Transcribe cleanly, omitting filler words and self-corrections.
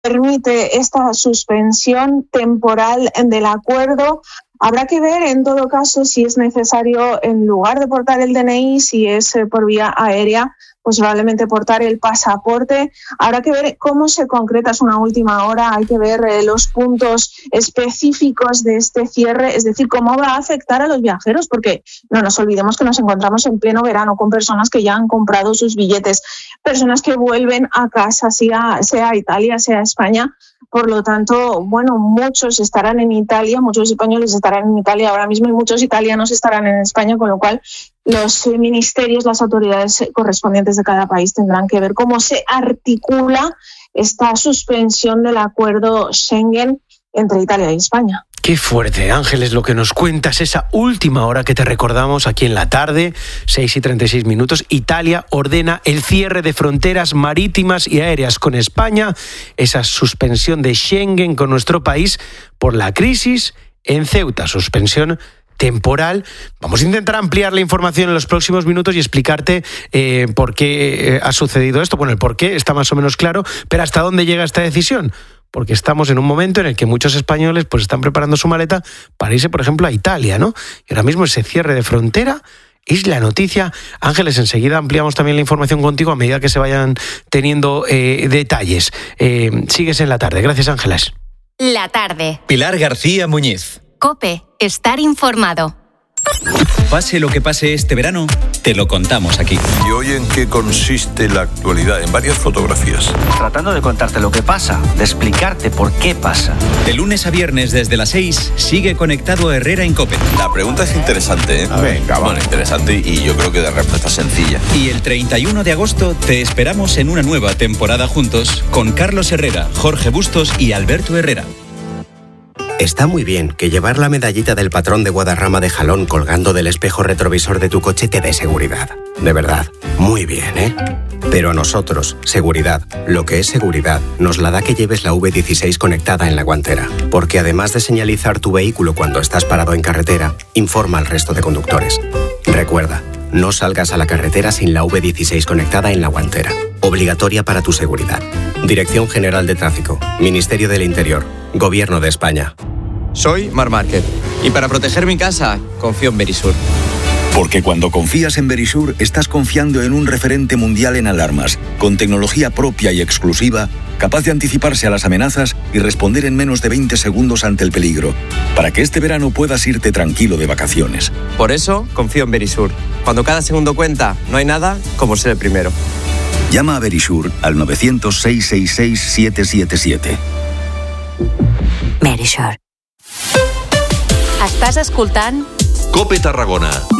permite esta suspensión temporal del acuerdo. Habrá que ver, en todo caso, si es necesario, en lugar de portar el DNI, si es por vía aérea, pues probablemente portar el pasaporte. Habrá que ver cómo se concreta, es una última hora, hay que ver los puntos específicos de este cierre, es decir, cómo va a afectar a los viajeros, porque no nos olvidemos que nos encontramos en pleno verano con personas que ya han comprado sus billetes, personas que vuelven a casa, sea a Italia, sea a España. Por lo tanto, bueno, muchos estarán en Italia, muchos españoles estarán en Italia ahora mismo y muchos italianos estarán en España, con lo cual los ministerios, las autoridades correspondientes de cada país tendrán que ver cómo se articula esta suspensión del acuerdo Schengen entre Italia y España. Qué fuerte, Ángeles, lo que nos cuentas, esa última hora que te recordamos aquí en la tarde, 6:36. Italia ordena el cierre de fronteras marítimas y aéreas con España, esa suspensión de Schengen con nuestro país por la crisis en Ceuta, suspensión temporal. Vamos a intentar ampliar la información en los próximos minutos y explicarte por qué ha sucedido esto. Bueno, el por qué está más o menos claro, pero ¿hasta dónde llega esta decisión? Porque estamos en un momento en el que muchos españoles pues están preparando su maleta para irse, por ejemplo, a Italia, ¿no? Y ahora mismo ese cierre de frontera es la noticia. Ángeles, enseguida ampliamos también la información contigo a medida que se vayan teniendo detalles. Sigues en la tarde. Gracias, Ángeles. La tarde. Pilar García Muñiz. COPE. Estar informado. Pase lo que pase este verano, te lo contamos aquí. ¿Y hoy en qué consiste la actualidad? En varias fotografías. Tratando de contarte lo que pasa, de explicarte por qué pasa. De lunes a viernes desde las 6, sigue conectado a Herrera en COPE. La pregunta es interesante, ¿eh? Venga, bueno, interesante y yo creo que de respuesta sencilla. Y el 31 de agosto te esperamos en una nueva temporada juntos con Carlos Herrera, Jorge Bustos y Alberto Herrera. Está muy bien que llevar la medallita del patrón de Guadarrama de Jalón colgando del espejo retrovisor de tu coche te dé seguridad. De verdad, muy bien, ¿eh? Pero a nosotros, seguridad, lo que es seguridad, nos la da que lleves la V16 conectada en la guantera. Porque además de señalizar tu vehículo cuando estás parado en carretera, informa al resto de conductores. Recuerda, no salgas a la carretera sin la V16 conectada en la guantera. Obligatoria para tu seguridad. Dirección General de Tráfico, Ministerio del Interior, Gobierno de España. Soy Marc Márquez y para proteger mi casa confío en Verisur. Porque cuando confías en Verisur estás confiando en un referente mundial en alarmas, con tecnología propia y exclusiva, capaz de anticiparse a las amenazas y responder en menos de 20 segundos ante el peligro, para que este verano puedas irte tranquilo de vacaciones. Por eso confío en Verisur. Cuando cada segundo cuenta, no hay nada como ser el primero. Llama a Verisur al 900-666-777. Verisur. Estàs escoltant COPE Tarragona.